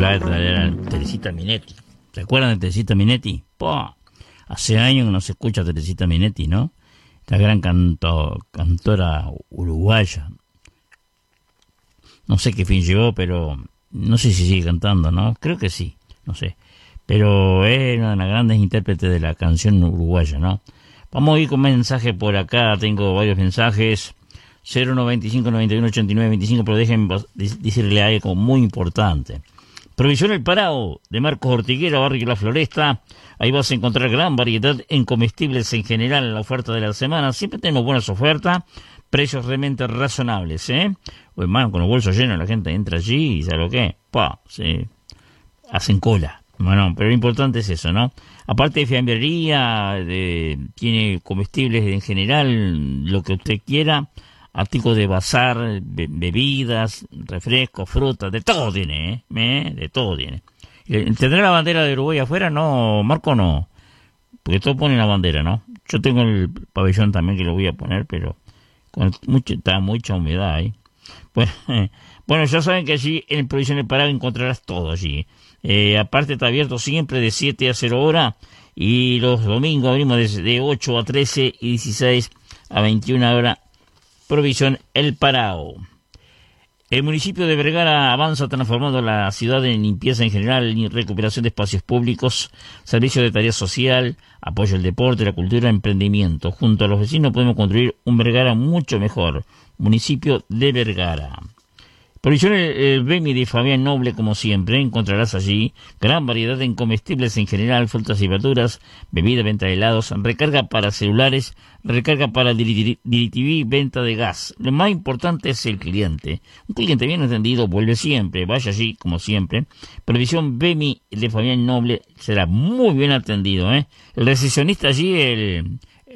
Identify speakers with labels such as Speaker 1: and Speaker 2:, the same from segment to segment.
Speaker 1: Plata era Teresita Minetti. ¿Se acuerdan de Teresita Minetti? ¡Pah! Hace años que no se escucha a Teresita Minetti, ¿no? Esta gran cantora uruguaya. No sé qué fin llevó, pero no sé si sigue cantando, ¿no? Creo que sí, no sé. Pero es una de las grandes intérpretes de la canción uruguaya, ¿no? Vamos a ir con mensajes por acá. Tengo varios mensajes. 095 91 89 25, pero déjenme decirle algo muy importante. Provisión El Parao, de Marcos Ortiguera, Barrio La Floresta. Ahí vas a encontrar gran variedad en comestibles en general en la oferta de la semana. Siempre tenemos buenas ofertas, precios realmente razonables, ¿eh? O hermano, con los bolsos llenos la gente entra allí y ¿sabe lo que? Sí, hacen cola. Bueno, pero lo importante es eso, ¿no? Aparte de fiambrería, tiene comestibles en general, lo que usted quiera, artículos de bazar, bebidas, refrescos, frutas, de todo tiene, de todo tiene. ¿Tendrá la bandera de Uruguay afuera? No, Marco, no, porque todos ponen la bandera, ¿no? Yo tengo el pabellón también que lo voy a poner, pero está mucha humedad ahí. Bueno, ya saben que allí en Provisión El Parao encontrarás todo allí. Aparte está abierto siempre de 7 a 0 horas y los domingos abrimos de 8 a 13 y 16 a 21 horas. Provisión El Parao. El municipio de Vergara avanza transformando la ciudad en limpieza en general y recuperación de espacios públicos, servicio de tarea social, apoyo al deporte, la cultura, emprendimiento. Junto a los vecinos podemos construir un Vergara mucho mejor. Municipio de Vergara. Provisión el Bemi de Fabián Noble, como siempre, encontrarás allí gran variedad en comestibles en general, frutas y verduras, bebida, venta de helados, recarga para celulares, recarga para DirecTV, venta de gas. Lo más importante es el cliente. Un cliente bien atendido vuelve siempre, vaya allí, como siempre. Provisión Bemi de Fabián Noble será muy bien atendido, ¿eh? El recepcionista allí,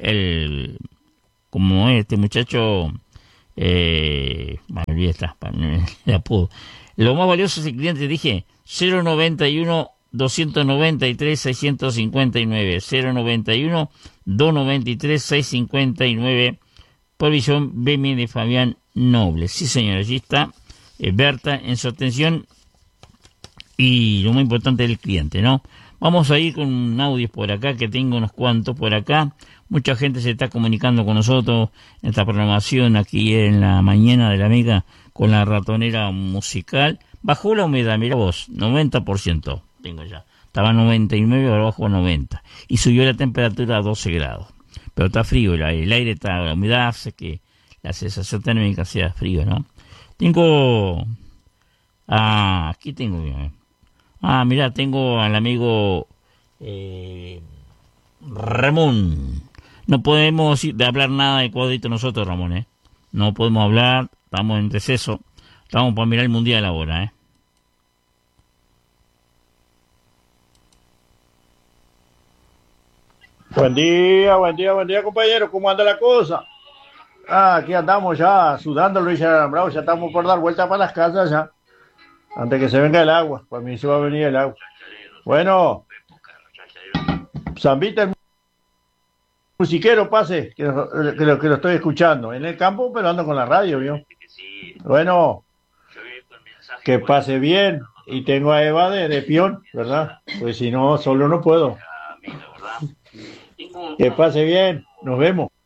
Speaker 1: como este muchacho... me olvidé el apodo. Lo más valioso es el cliente, dije 091 293 659 091 293 659. Provisión Bemi de Fabián Noble. Sí, señor, allí está Berta en su atención. Y lo más importante es el cliente, ¿no? Vamos a ir con un audio por acá, que tengo unos cuantos por acá. Mucha gente se está comunicando con nosotros en esta programación aquí en la mañana de la Mega con la ratonera musical. Bajó la humedad, mira vos, 90% tengo ya. Estaba 99, ahora bajó a 90. Y subió la temperatura a 12 grados. Pero está frío, el aire está, la humedad hace que la sensación térmica sea frío, ¿no? Tengo... aquí tengo... mira, tengo al amigo Ramón. No podemos hablar nada de cuadrito nosotros, Ramón, ¿eh? No podemos hablar, estamos en receso. Estamos para mirar el mundial ahora, ¿eh?
Speaker 2: Buen día, compañero. ¿Cómo anda la cosa? Aquí andamos ya sudando, Luis Alambrado. Ya estamos por dar vuelta para las casas ya. Antes que se venga el agua. Para mí se va a venir el agua. Bueno, Zambita, el musiquero, pase, que lo estoy escuchando. En el campo, pero ando con la radio, ¿vio? Bueno, que pase bien. Y tengo a Eva de peón, ¿verdad? Pues si no, solo no puedo. Que pase bien. Nos vemos.